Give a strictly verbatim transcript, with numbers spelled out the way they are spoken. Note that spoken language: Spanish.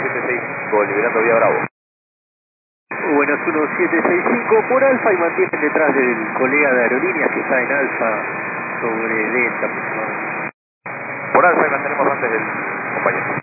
siete seis cinco, liberando vía Bravo. Buenas uno siete seis cinco por Alfa y mantienen detrás del colega de aerolíneas que está en Alfa sobre Delta aproximadamente. Por Alfa y mantenemos antes del compañero.